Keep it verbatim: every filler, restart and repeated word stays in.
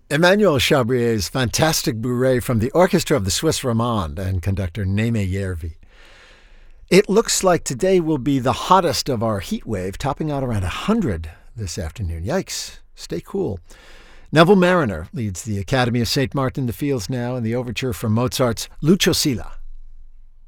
Emmanuel Chabrier's fantastic bourrée from the orchestra of the Swiss Romande and conductor Németh Järvi. It looks like today will be the hottest of our heat wave, topping out around one hundred this afternoon. Yikes. Stay cool. Neville Mariner leads the Academy of Saint Martin de Fields now in the overture from Mozart's Lucio Silla.